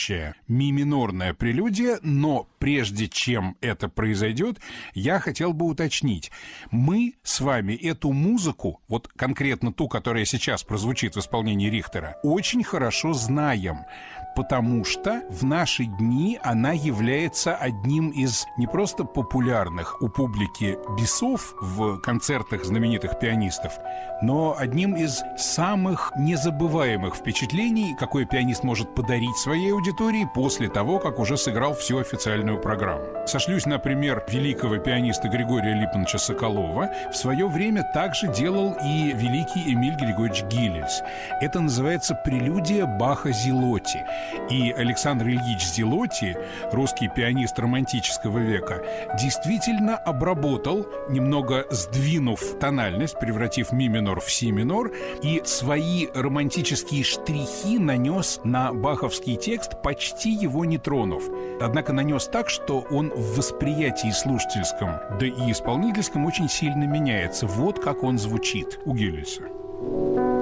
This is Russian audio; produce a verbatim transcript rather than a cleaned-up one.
звучащая ми-минорная прелюдия, но прежде чем это произойдет, я хотел бы уточнить. Мы с вами эту музыку, вот конкретно ту, которая сейчас прозвучит в исполнении Рихтера, очень хорошо знаем, потому что в наши дни она является одним из не просто популярных у публики бисов в концертах знаменитых пианистов, но одним из самых незабываемых впечатлений, какой пианист может подарить своей аудитории после того, как уже сыграл всю официальную программу. Сошлюсь на пример великого пианиста Григория Липмановича Соколова. В свое время также делал и великий Эмиль Григорьевич Гилельс. Это называется «Прелюдия Баха-Зелотти». И Александр Ильич Зелотти, русский пианист романтического века, действительно обработал, немного сдвинув тональность, превратив ми минор в си минор, и свои романтические штрихи нанес на баховский текст, почти его не тронув. Однако нанес так, что он в восприятии слушательском, да и исполнительском очень сильно меняется. Вот как он звучит у Гилельса.